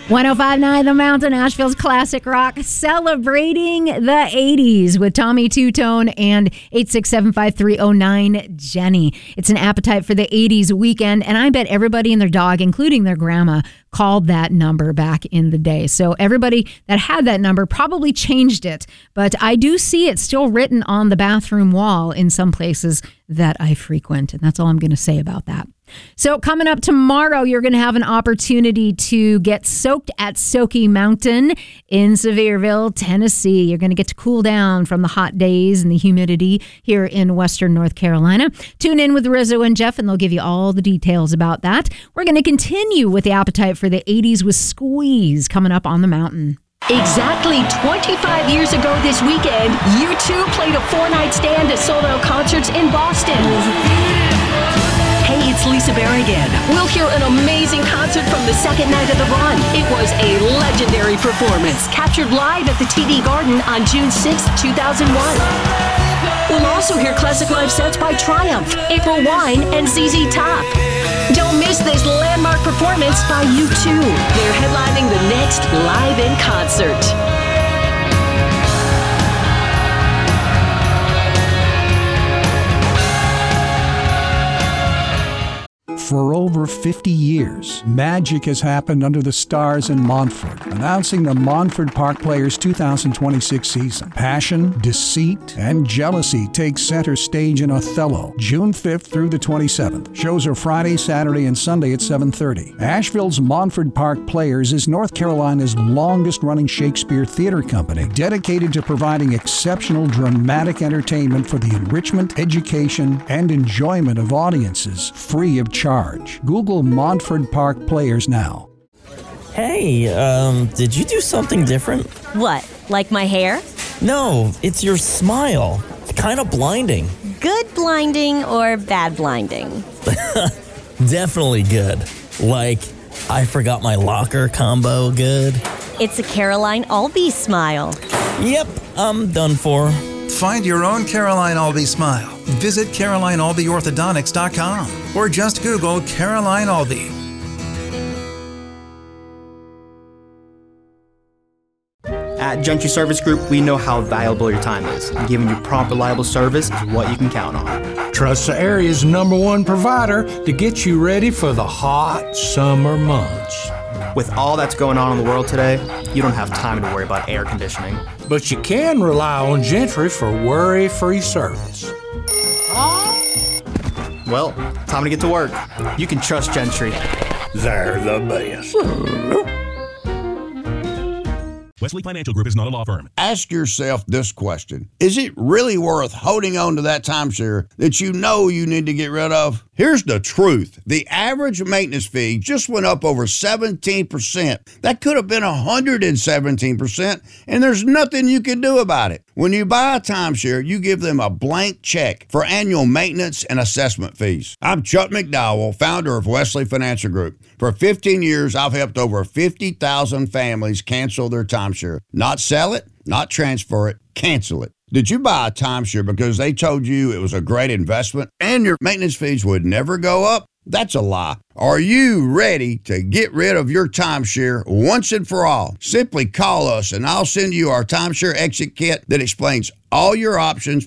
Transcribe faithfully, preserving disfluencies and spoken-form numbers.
one oh five point nine The Mountain, Asheville's classic rock, celebrating the eighties with Tommy Two-Tone and eight six seven, five three oh nine, Jenny. It's an appetite for the eighties weekend, and I bet everybody and their dog, including their grandma, called that number back in the day. So everybody that had that number probably changed it, but I do see it still written on the bathroom wall in some places that I frequent, and that's all I'm going to say about that. So coming up tomorrow, you're going to have an opportunity to get soaked at Soaky Mountain in Sevierville, Tennessee. You're going to get to cool down from the hot days and the humidity here in Western North Carolina. Tune in with Rizzo and Jeff, and they'll give you all the details about that. We're going to continue with the appetite for the eighties with Squeeze coming up on the mountain. Exactly twenty-five years ago this weekend, U two played a four-night stand at sold-out concerts in Boston. Hey, it's Lisa Berrigan. We'll hear an amazing concert from the second night of the run. It was a legendary performance, captured live at the T D Garden on June sixth, two thousand one. We'll also hear classic live sets by Triumph, April Wine, and Z Z Top. Don't miss this landmark performance by U two. They're headlining the next Live in Concert. For over fifty years, magic has happened under the stars in Montford, announcing the Montford Park Players two thousand twenty-six season. Passion, deceit, and jealousy take center stage in Othello, June fifth through the twenty-seventh. Shows are Friday, Saturday, and Sunday at seven thirty. Asheville's Montford Park Players is North Carolina's longest-running Shakespeare theater company, dedicated to providing exceptional dramatic entertainment for the enrichment, education, and enjoyment of audiences, free of charge. Google Montford Park Players now. Hey, um, did you do something different? What, like my hair? No, it's your smile. It's kind of blinding. Good blinding or bad blinding? Definitely good. Like, I forgot my locker combo good. It's a Caroline Albee smile. Yep, I'm done for. Find your own Caroline Albee smile. Visit Caroline Albee Orthodontics dot com or just Google Caroline Albee. At Gentry Service Group, we know how valuable your time is, and giving you prompt, reliable service is what you can count on. Trust the area's number one provider to get you ready for the hot summer months. With all that's going on in the world today, you don't have time to worry about air conditioning. But you can rely on Gentry for worry-free service. Well, time to get to work. You can trust Gentry. They're the best. Wesley Financial Group is not a law firm. Ask yourself this question. Is it really worth holding on to that timeshare that you know you need to get rid of? Here's the truth. The average maintenance fee just went up over seventeen percent. That could have been one hundred seventeen percent, and there's nothing you can do about it. When you buy a timeshare, you give them a blank check for annual maintenance and assessment fees. I'm Chuck McDowell, founder of Wesley Financial Group. For fifteen years, I've helped over fifty thousand families cancel their timeshare. Not sell it, not transfer it, cancel it. Did you buy a timeshare because they told you it was a great investment and your maintenance fees would never go up? That's a lie. Are you ready to get rid of your timeshare once and for all? Simply call us and I'll send you our timeshare exit kit that explains all your options